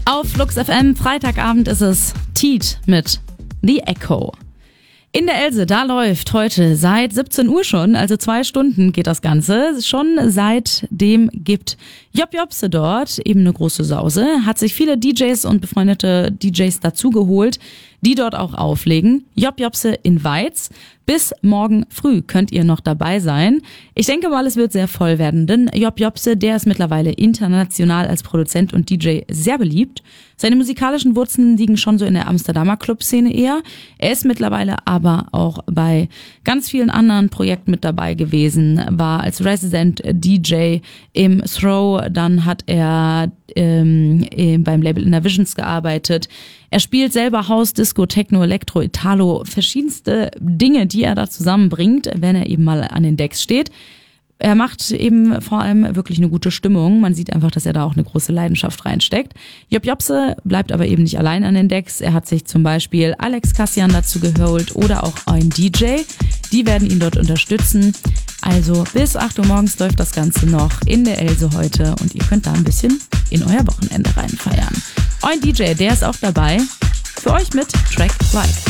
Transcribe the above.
Auf Flux FM, Freitagabend ist es Teat mit The Echo. In der Else, da läuft heute seit 17 Uhr schon, also 2 Stunden geht das Ganze. Schon seitdem gibt Job Jobse dort eben eine große Sause, hat sich viele DJs und befreundete DJs dazugeholt, die dort auch auflegen. Job Jobse in Weiz. Bis morgen früh könnt ihr noch dabei sein. Ich denke mal, es wird sehr voll werden, denn Job Jobse, der ist mittlerweile international als Produzent und DJ sehr beliebt. Seine musikalischen Wurzeln liegen schon so in der Amsterdamer Clubszene eher. Er ist mittlerweile aber auch bei ganz vielen anderen Projekten mit dabei gewesen, war als Resident DJ im Throw, dann hat er beim Label Innervisions gearbeitet. Er spielt selber House, Disco, Techno, Elektro, Italo, verschiedenste Dinge, die er da zusammenbringt, wenn er eben mal an den Decks steht. Er macht eben vor allem wirklich eine gute Stimmung. Man sieht einfach, dass er da auch eine große Leidenschaft reinsteckt. Job Jobse bleibt aber eben nicht allein an den Decks. Er hat sich zum Beispiel Alex Kassian dazu geholt oder auch ein DJ. Die werden ihn dort unterstützen. Also bis 8 Uhr morgens läuft das Ganze noch in der Else heute und ihr könnt da ein bisschen in euer Wochenende reinfeiern. Ein DJ, der ist auch dabei. Für euch mit Track Like.